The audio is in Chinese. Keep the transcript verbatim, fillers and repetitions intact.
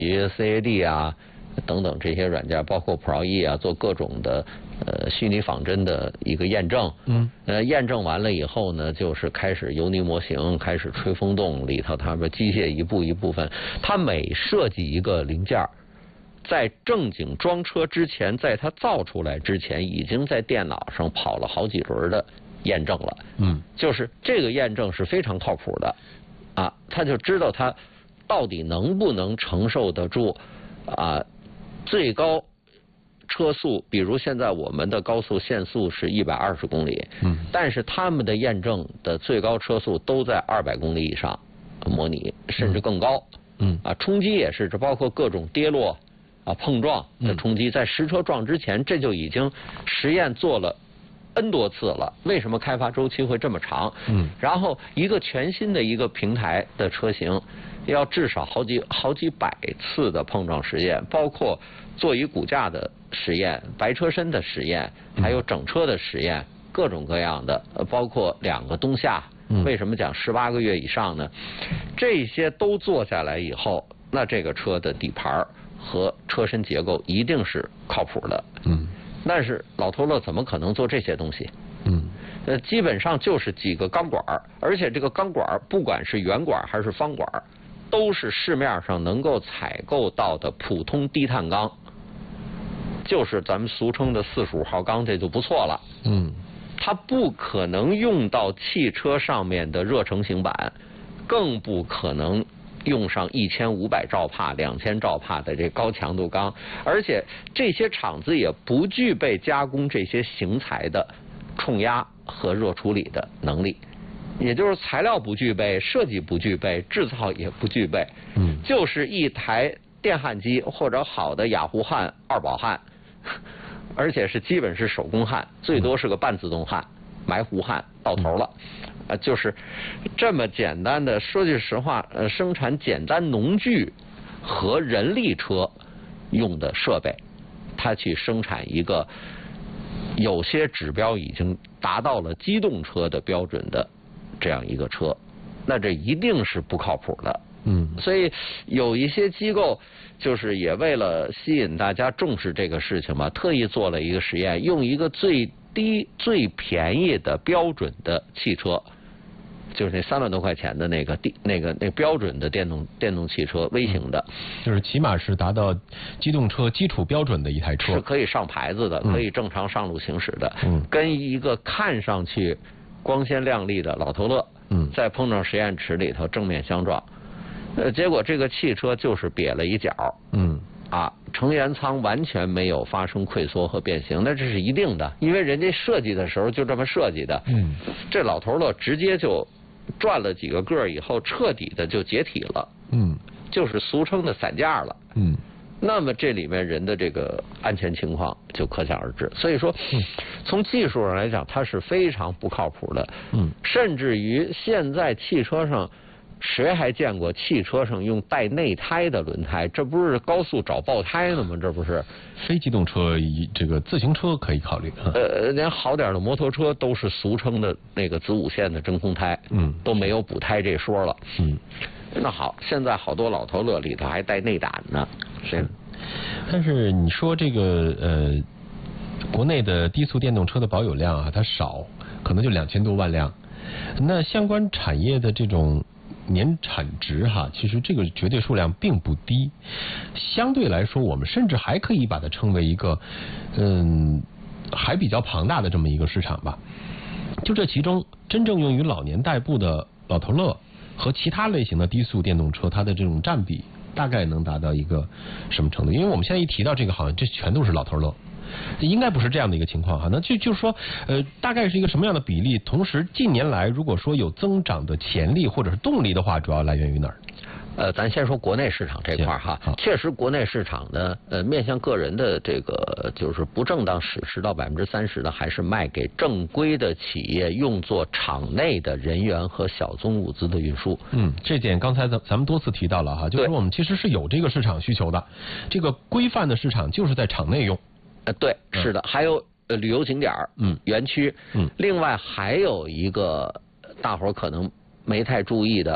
C A D 啊等等这些软件，包括 Pro E 啊，做各种的呃虚拟仿真的一个验证。嗯，呃，验证完了以后呢，就是开始油泥模型，开始吹风洞里头，它们机械一步一部分，它每设计一个零件，在正经装车之前，在它造出来之前，已经在电脑上跑了好几轮的验证了。嗯，就是这个验证是非常靠谱的，啊，他就知道它到底能不能承受得住啊最高车速，比如现在我们的高速限速是一百二十公里，嗯，但是他们的验证的最高车速都在二百公里以上模拟，甚至更高。嗯，啊，冲击也是，这包括各种跌落啊碰撞的冲击，在实车撞之前，这就已经实验做了 N 多次了。为什么开发周期会这么长？嗯，然后一个全新的一个平台的车型，要至少好几好几百次的碰撞实验，包括座椅骨架的实验、白车身的实验，还有整车的实验，各种各样的，包括两个冬夏。为什么讲十八个月以上呢？这些都做下来以后，那这个车的底盘和车身结构一定是靠谱的。嗯，但是老头乐怎么可能做这些东西？嗯，呃，基本上就是几个钢管，而且这个钢管不管是圆管还是方管，都是市面上能够采购到的普通低碳钢，就是咱们俗称的四十五号钢，这就不错了。嗯，它不可能用到汽车上面的热成型板，更不可能用上一千五百兆帕、两千兆帕的这高强度钢，而且这些厂子也不具备加工这些型材的冲压和热处理的能力，也就是材料不具备，设计不具备，制造也不具备。嗯，就是一台电焊机或者好的雅虎焊、二宝焊，而且是基本是手工焊，最多是个半自动焊，埋弧焊到头了。呃，就是这么简单的，说句实话，呃，生产简单农具和人力车用的设备，它去生产一个有些指标已经达到了机动车的标准的这样一个车，那这一定是不靠谱的。嗯，所以有一些机构就是也为了吸引大家重视这个事情嘛，特意做了一个实验，用一个最低最便宜的标准的汽车，就是那三万多块钱的那个地那个那标准的电动电动汽车微型的， 嗯，就是起码是达到机动车基础标准的一台车， 是可以上牌子的，嗯，可以正常上路行驶的。嗯，跟一个看上去光鲜亮丽的老头乐，嗯，在碰撞实验池里头正面相撞，呃，结果这个汽车就是瘪了一角。嗯。啊，成员舱完全没有发生溃缩和变形，那这是一定的，因为人家设计的时候就这么设计的。嗯，这老头乐直接就转了几个个以后，彻底的就解体了。嗯，就是俗称的散架了。嗯，那么这里面人的这个安全情况就可想而知。所以说，嗯，从技术上来讲，它是非常不靠谱的。嗯，甚至于现在汽车上，谁还见过汽车上用带内胎的轮胎？这不是高速找爆胎呢吗？这不是非机动车，这个自行车可以考虑。 呃，连好点的摩托车都是俗称的那个子午线的真空胎，嗯，都没有补胎这说了。嗯，那好，现在好多老头乐里头还带内胆呢。是， 但是你说这个呃，国内的低速电动车的保有量啊，它少，可能就两千多万辆。那相关产业的这种年产值哈，其实这个绝对数量并不低，相对来说，我们甚至还可以把它称为一个，嗯，还比较庞大的这么一个市场吧。就这其中，真正用于老年代步的老头乐和其他类型的低速电动车，它的这种占比大概能达到一个什么程度？因为我们现在一提到这个，好像这全都是老头乐。应该不是这样的一个情况哈，那就就是说，呃，大概是一个什么样的比例？同时，近年来如果说有增长的潜力或者是动力的话，主要来源于哪儿？ 呃，咱先说国内市场这块哈，确实国内市场呢，呃，面向个人的这个就是不正当驶十到百分之三十的，还是卖给正规的企业用作场内的人员和小宗物资的运输。 嗯，这点刚才咱咱们多次提到了哈，就是说我们其实是有这个市场需求的，这个规范的市场就是在场内用。 呃，对，是的，嗯，还有呃旅游景点嗯，园区，嗯，另外还有一个大伙儿可能没太注意的。